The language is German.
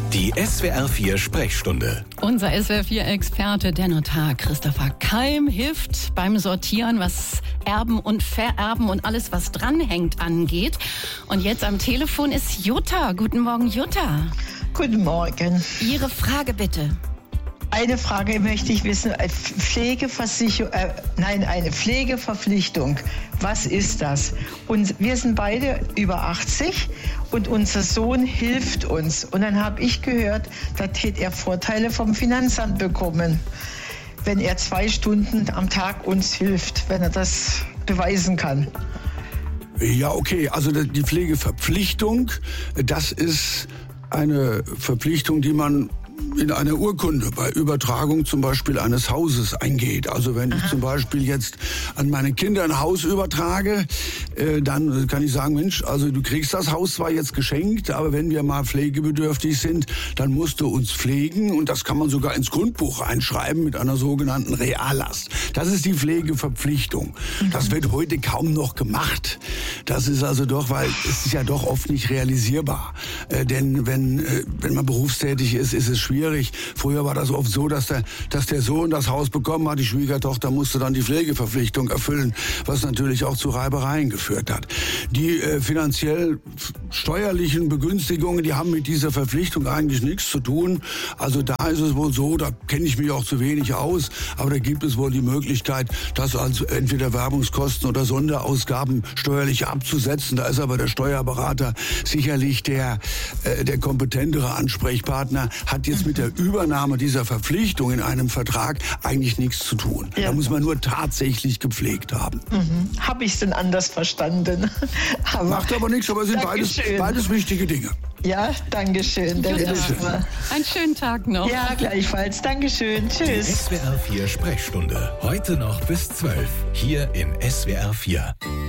Die SWR4 Sprechstunde. Unser SWR4-Experte, der Notar Christopher Keim, hilft beim Sortieren, was Erben und Vererben und alles, was dranhängt, angeht. Und jetzt am Telefon ist Jutta. Guten Morgen, Jutta. Guten Morgen. Ihre Frage bitte. Eine Frage möchte ich wissen. Eine Pflegeverpflichtung. Was ist das? Und wir sind beide über 80 und unser Sohn hilft uns. Und dann habe ich gehört, da täte er Vorteile vom Finanzamt bekommen, wenn er 2 Stunden am Tag uns hilft, wenn er das beweisen kann. Ja, okay. Also die Pflegeverpflichtung, das ist eine Verpflichtung, die man in einer Urkunde bei Übertragung zum Beispiel eines Hauses eingeht. Also wenn ich zum Beispiel jetzt an meine Kinder ein Haus übertrage, dann kann ich sagen, Mensch, also du kriegst das Haus zwar jetzt geschenkt, aber wenn wir mal pflegebedürftig sind, dann musst du uns pflegen und das kann man sogar ins Grundbuch einschreiben mit einer sogenannten Reallast. Das ist die Pflegeverpflichtung. Das wird heute kaum noch gemacht. Das ist also doch, weil es ist ja doch oft nicht realisierbar. Denn wenn man berufstätig ist, ist es schwierig. Früher war das oft so, dass der Sohn das Haus bekommen hat, die Schwiegertochter musste dann die Pflegeverpflichtung erfüllen, was natürlich auch zu Reibereien geführt hat. Die finanziell steuerlichen Begünstigungen, die haben mit dieser Verpflichtung eigentlich nichts zu tun. Also da ist es wohl so, da kenne ich mich auch zu wenig aus, aber da gibt es wohl die Möglichkeit, das als entweder Werbungskosten oder Sonderausgaben steuerlich abzusetzen. Da ist aber der Steuerberater sicherlich der kompetentere Ansprechpartner, hat jetzt mit der Übernahme dieser Verpflichtung in einem Vertrag eigentlich nichts zu tun. Ja. Da muss man nur tatsächlich gepflegt haben. Habe ich es denn anders verstanden? Macht aber nichts, aber es sind beides wichtige Dinge. Ja, Dankeschön. Einen schönen Tag noch. Ja, gleichfalls. Dankeschön. Tschüss. SWR4 Sprechstunde. Heute noch bis 12. Hier in SWR4.